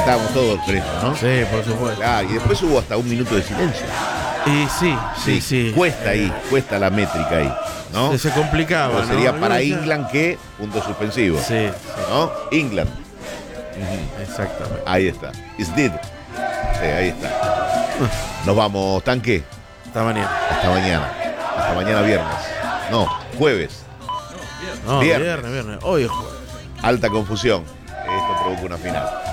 estábamos todos presos, ¿no? Sí, por supuesto. Claro, y después hubo hasta un minuto de silencio. Y sí. Cuesta ahí, cuesta la métrica ahí, ¿no? Se complicaba, Pero sería ¿no? para Ya. England que, punto suspensivo. Sí, ¿No? England. exactamente. Ahí está. Is did. Sí, ahí está. Nos vamos, tanque. Hasta mañana. Hasta mañana. Hasta mañana viernes. No, jueves. No, Viernes. viernes. Hoy es jueves. Alta confusión. Esto provoca una final.